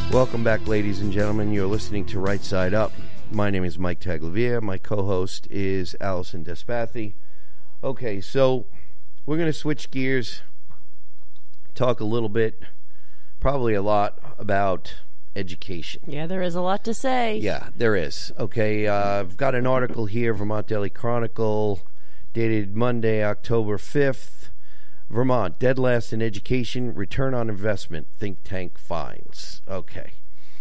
Welcome back, ladies and gentlemen. You're listening to Right Side Up. My name is Mike Taglavia. My co-host is Allison Despathy. Okay, so we're going to switch gears, talk a little bit, probably a lot, about education. Yeah, there is a lot to say. Yeah, there is. Okay, I've got an article here, Vermont Daily Chronicle, dated Monday, October 5th. Vermont, dead last in education, return on investment, think tank finds. Okay.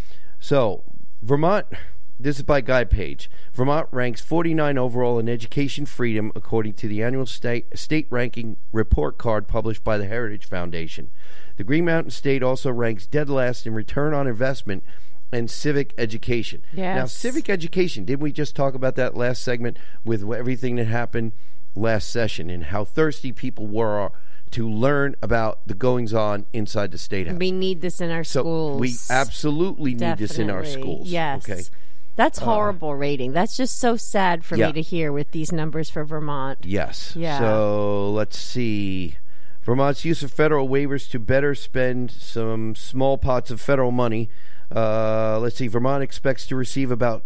So, Vermont, this is by Guy Page. Vermont ranks 49 overall in education freedom, according to the annual state ranking report card published by the Heritage Foundation. The Green Mountain State also ranks dead last in return on investment and civic education. Yes. Now, civic education, didn't we just talk about that last segment with everything that happened last session and how thirsty people were to learn about the goings-on inside the State House? We need this in our schools. We absolutely need this in our schools. Yes. Okay. That's horrible rating. That's just so sad for Yeah. me to hear with these numbers for Vermont. Yes. Yeah. So let's see. Vermont's use of federal waivers to better spend some small pots of federal money. Let's see. Vermont expects to receive about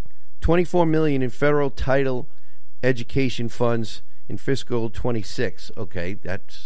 $24 million in federal title education funds in fiscal 26. Okay,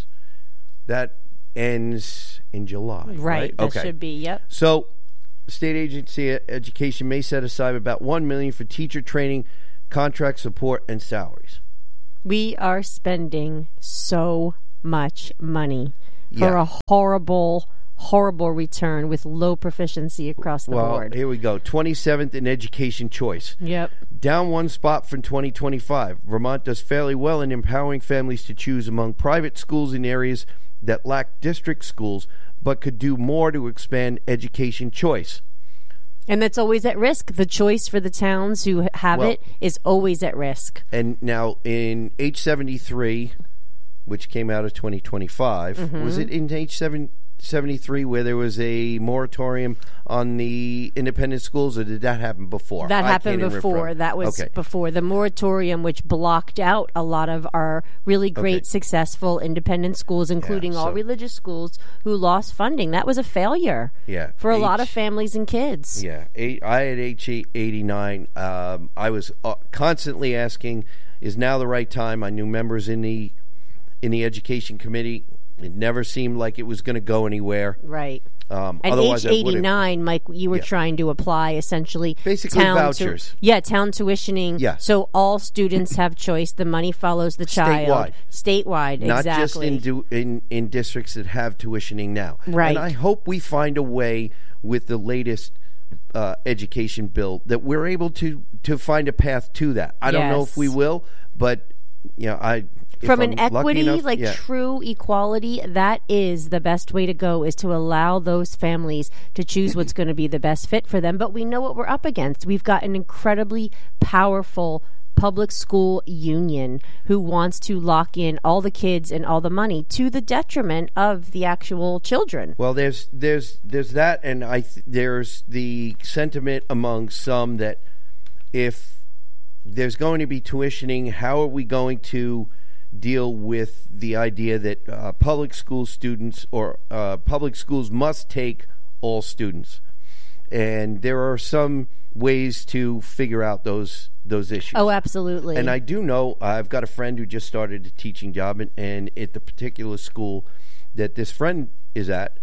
that ends in July. Right. That Okay. should be. Yep. So, state agency education may set aside about $1 million for teacher training, contract support, and salaries. We are spending so much money for a horrible return with low proficiency across the board. Here we go. 27th in education choice. Yep. Down one spot from 2025. Vermont does fairly well in empowering families to choose among private schools in areas that lack district schools, but could do more to expand education choice. And that's always at risk. The choice for the towns who have it is always at risk. And now in H73, which came out of 2025, was it in H73 where there was a moratorium on the independent schools, or did that happen before? That happened before. That was before the moratorium, which blocked out a lot of our really great, successful independent schools, including all religious schools who lost funding. That was a failure for a lot of families and kids. Yeah. I had H89. I was constantly asking, is now the right time? I knew members in the education committee. It never seemed like it was going to go anywhere. Right. And H89, Mike, you were trying to apply essentially basically vouchers. Town tuitioning. Yeah. So all students have choice. The money follows the child. Statewide. Not exactly. just in districts that have tuitioning now. Right. And I hope we find a way with the latest education bill that we're able to find a path to that. I don't know if we will, but from an equity, true equality, that is the best way to go, is to allow those families to choose what's going to be the best fit for them. But we know what we're up against. We've got an incredibly powerful public school union who wants to lock in all the kids and all the money to the detriment of the actual children. Well, there's that, and there's the sentiment among some that if there's going to be tuitioning, how are we going to deal with the idea that public school students or public schools must take all students? And there are some ways to figure out those issues. Oh, absolutely. And I do know, I've got a friend who just started a teaching job, and at the particular school that this friend is at,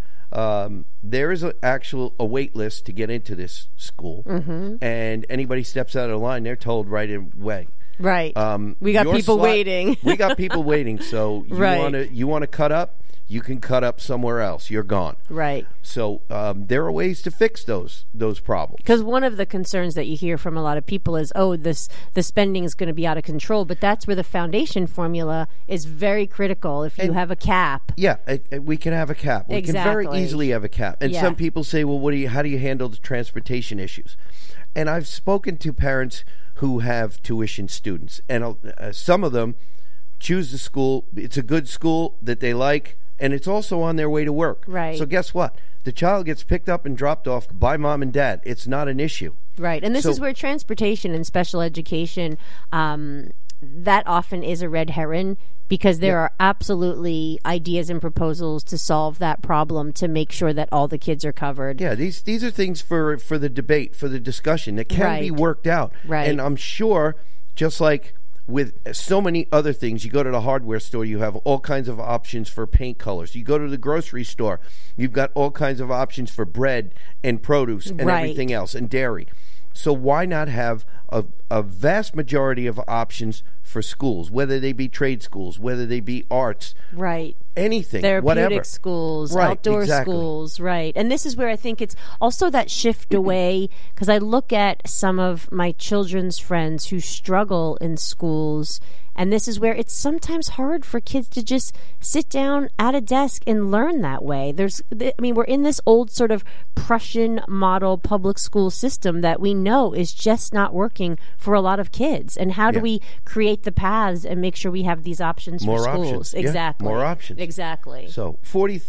there is a wait list to get into this school, and anybody steps out of the line, they're told right away. Right. We got people waiting. We got people waiting. So you want to cut up, you can cut up somewhere else. You're gone. Right. So there are ways to fix those problems. Because one of the concerns that you hear from a lot of people is, the spending is going to be out of control. But that's where the foundation formula is very critical. If you have a cap. Yeah, we can have a cap. We can very easily have a cap. And some people say, well, how do you handle the transportation issues? And I've spoken to parents who have tuition students, and some of them choose the school. It's a good school that they like, and it's also on their way to work. Right. So guess what? The child gets picked up and dropped off by mom and dad. It's not an issue. Right. And this is where transportation and special education that often is a red herring, because there are absolutely ideas and proposals to solve that problem, to make sure that all the kids are covered. Yeah, these are things for the debate, for the discussion that can be worked out. Right. And I'm sure, just like with so many other things, you go to the hardware store, you have all kinds of options for paint colors. You go to the grocery store, you've got all kinds of options for bread and produce and everything else, and dairy. So why not have a vast majority of options for schools, whether they be trade schools, whether they be arts, anything, therapeutic whatever. schools, outdoor schools, And this is where I think it's also that shift away, because I look at some of my children's friends who struggle in schools, and this is where it's sometimes hard for kids to just sit down at a desk and learn that way. We're in this old sort of Prussian model public school system that we know is just not working for a lot of kids. And how do we create the paths and make sure we have these options for schools? Options. Exactly. More options. Exactly. So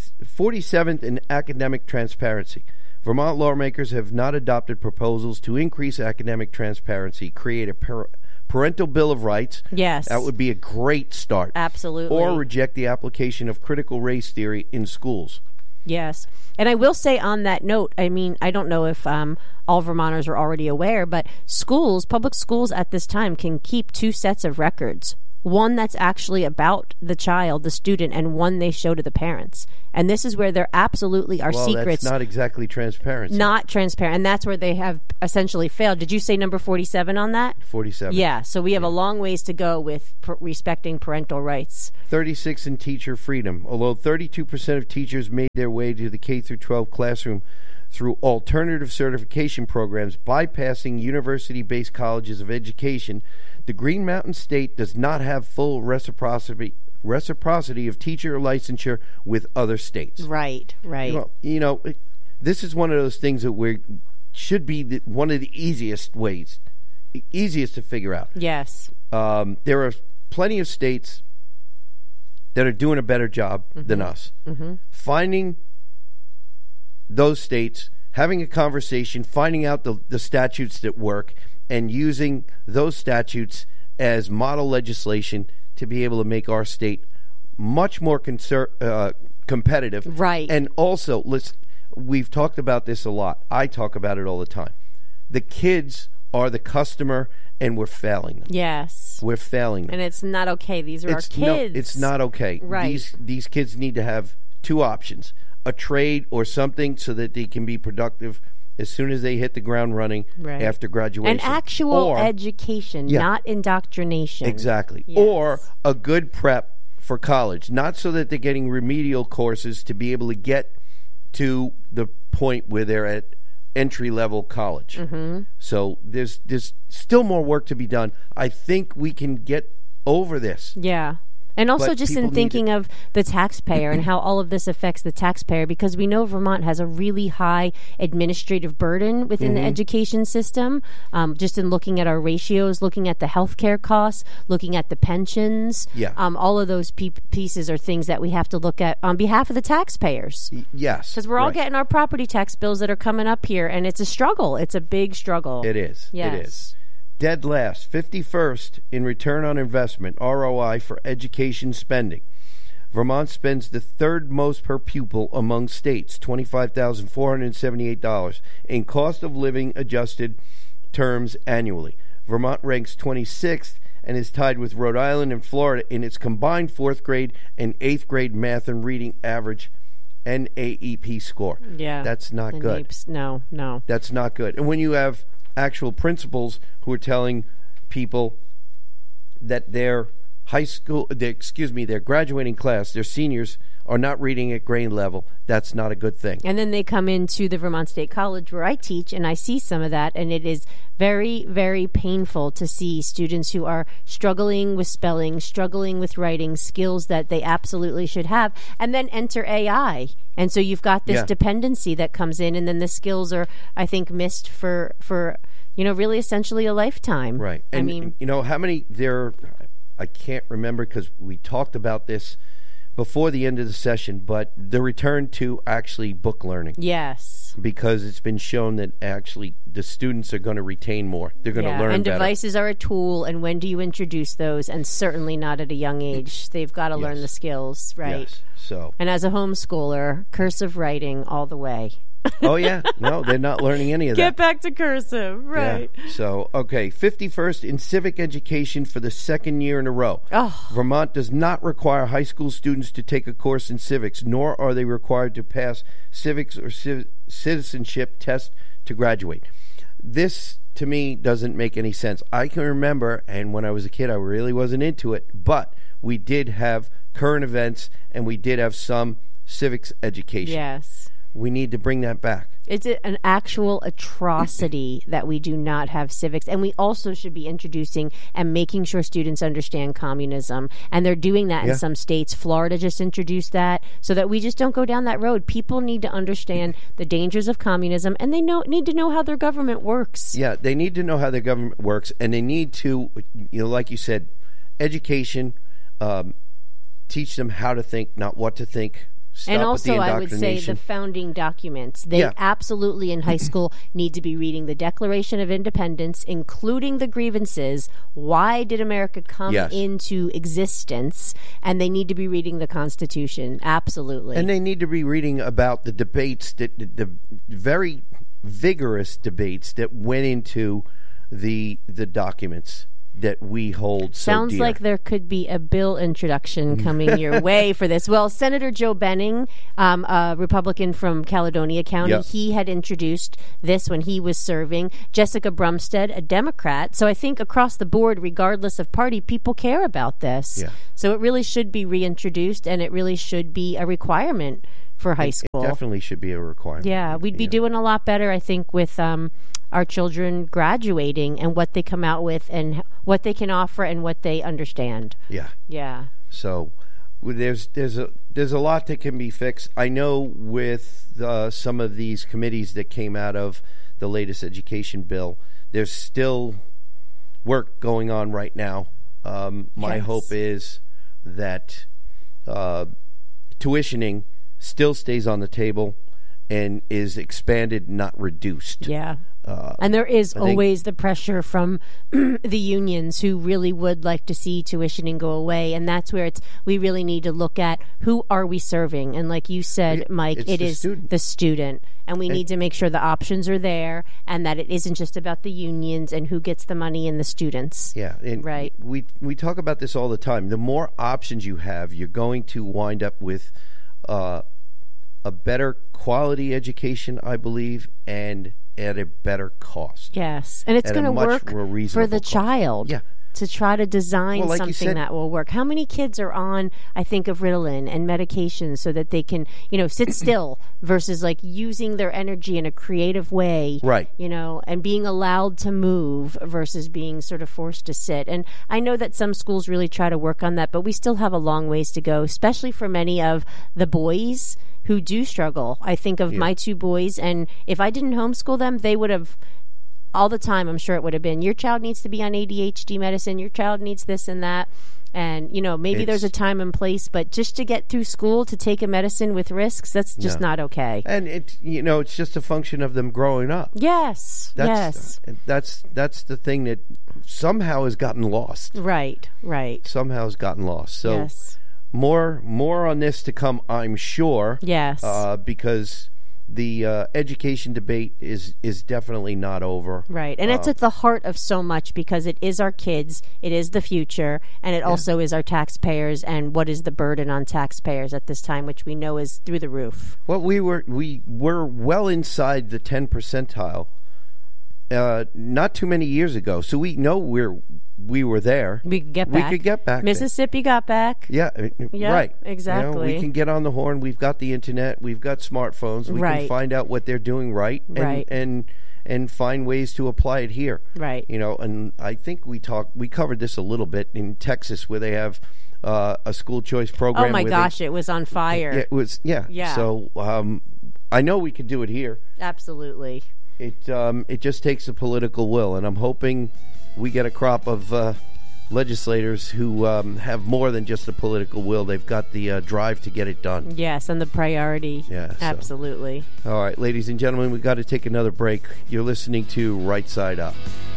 47th in academic transparency. Vermont lawmakers have not adopted proposals to increase academic transparency, create a parental bill of rights. Yes. That would be a great start. Absolutely. Or reject the application of critical race theory in schools. Yes. And I will say on that note, I don't know if all Vermonters are already aware, but public schools at this time can keep 2 sets of records. One that's actually about the child, the student, and one they show to the parents. And this is where there absolutely are secrets. That's not exactly transparency. Not transparent. And that's where they have essentially failed. Did you say number 47 on that? 47. Yeah. So we have a long ways to go with respecting parental rights. 36 in teacher freedom. Although 32% of teachers made their way to the K-12 classroom through alternative certification programs, bypassing university-based colleges of education, the Green Mountain State does not have full reciprocity of teacher licensure with other states. Right. This is one of those things that should be one of the easiest to figure out. Yes. There are plenty of states that are doing a better job than us. Finding those states, having a conversation, finding out the statutes that work, and using those statutes as model legislation to be able to make our state much more competitive. Right. And also, we've talked about this a lot. I talk about it all the time. The kids are the customer, and we're failing them. Yes. We're failing them. And it's not okay. These are our kids. No, it's not okay. Right. These kids need to have 2 options, a trade or something so that they can be productive as soon as they hit the ground running after graduation. An actual education, not indoctrination. Exactly. Yes. Or a good prep for college, not so that they're getting remedial courses to be able to get to the point where they're at entry-level college. So there's still more work to be done. I think we can get over this. Yeah. And also just in thinking of the taxpayer and how all of this affects the taxpayer, because we know Vermont has a really high administrative burden within the education system, just in looking at our ratios, looking at the healthcare costs, looking at the pensions. All of those pieces are things that we have to look at on behalf of the taxpayers. Yes. Because we're all getting our property tax bills that are coming up here, and it's a struggle. It's a big struggle. It is. Yes. It is. Dead last, 51st in return on investment, ROI, for education spending. Vermont spends the 3rd most per pupil among states, $25,478, in cost of living adjusted terms annually. Vermont ranks 26th and is tied with Rhode Island and Florida in its combined 4th grade and 8th grade math and reading average NAEP score. Yeah. That's not good. No. That's not good. And when you have actual principals who are telling people that their their graduating class, their seniors, are not reading at grade level, that's not a good thing. And then they come into the Vermont State College where I teach, and I see some of that, and it is very, very painful to see students who are struggling with spelling, struggling with writing, skills that they absolutely should have, and then enter AI. And so you've got this dependency that comes in, and then the skills are, I think, missed for really essentially a lifetime. Right. And how many there, I can't remember because we talked about this before the end of the session, but the return to actually book learning. Yes. Because it's been shown that actually the students are going to retain more. They're going to learn and better. Devices are a tool, and when do you introduce those? And certainly not at a young age. They've got to learn the skills, right? Yes. So. And as a homeschooler, cursive writing all the way. Oh, yeah. No, they're not learning any of that. Get back to cursive, right. Yeah. So, okay, 51st in civic education for the second year in a row. Oh. Vermont does not require high school students to take a course in civics, nor are they required to pass civics or citizenship tests to graduate. This, to me, doesn't make any sense. I can remember, and when I was a kid, I really wasn't into it, but we did have current events, and we did have some civics education. Yes. We need to bring that back. It's an actual atrocity that we do not have civics. And we also should be introducing and making sure students understand communism. And they're doing that in some states. Florida just introduced that so that we just don't go down that road. People need to understand the dangers of communism, and they need to know how their government works. Yeah, they need to know how their government works, and they need to, like you said, education, teach them how to think, not what to think. And also, I would say the founding documents. They absolutely, in high school, need to be reading the Declaration of Independence, including the grievances. Why did America come into existence? And they need to be reading the Constitution. Absolutely. And they need to be reading about the debates, the very vigorous debates that went into the documents that we hold so Sounds dear. Like there could be a bill introduction coming your way for this. Well, Senator Joe Benning, a Republican from Caledonia County, he had introduced this when he was serving. Jessica Brumstead, a Democrat. So I think across the board, regardless of party, people care about this. Yeah. So it really should be reintroduced, and it really should be a requirement for high school. It definitely should be a requirement. Yeah, we'd be doing a lot better, I think, with our children graduating and what they come out with and what they can offer and what they understand. Yeah. So there's a lot that can be fixed. I know with some of these committees that came out of the latest education bill, there's still work going on right now. My hope is that tuitioning still stays on the table and is expanded, not reduced. Yeah. And there is always the pressure from the unions who really would like to see tuitioning go away. And that's where we really need to look at who are we serving. And like you said, Mike, it is the student. And we need to make sure the options are there and that it isn't just about the unions and who gets the money and the students. Yeah. And right. We talk about this all the time. The more options you have, you're going to wind up with a better quality education, I believe, and at a better cost. Yes, and it's going to work for the child. Yeah. To try to design something that will work. How many kids are on, I think, of Ritalin and medications so that they can, sit still versus like using their energy in a creative way, right? And being allowed to move versus being sort of forced to sit. And I know that some schools really try to work on that, but we still have a long ways to go, especially for many of the boys who do struggle. I think of my two boys, and if I didn't homeschool them, they would have all the time, I'm sure it would have been, your child needs to be on ADHD medicine, your child needs this and that. And, maybe there's a time and place, but just to get through school to take a medicine with risks, that's just not okay. And it's just a function of them growing up. Yes. That's the thing that somehow has gotten lost. Right. Somehow has gotten lost. So more on this to come, I'm sure. Yes. Because the education debate is definitely not over. Right. And it's at the heart of so much because it is our kids, it is the future, and it also is our taxpayers and what is the burden on taxpayers at this time, which we know is through the roof. Well, we were well inside the 10 percentile not too many years ago. So we know we were there. We could get back. Mississippi got back. Yeah, right. Exactly. We can get on the horn. We've got the internet. We've got smartphones. We can find out what they're doing right. And find ways to apply it here. Right. And I think we covered this a little bit in Texas where they have a school choice program. Oh my gosh, it was on fire. It was, yeah. So I know we could do it here. Absolutely. It just takes a political will, and I'm hoping we get a crop of legislators who have more than just the political will. They've got the drive to get it done. Yes, and the priority. Yeah, absolutely. All right, ladies and gentlemen, we've got to take another break. You're listening to Right Side Up.